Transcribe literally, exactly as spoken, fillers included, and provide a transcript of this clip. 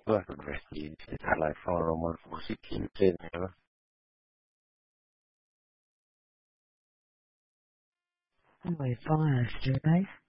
Voilà, ça devrait essayer de telefoon om voor ziekte te hebben. Anyway, fire yesterday.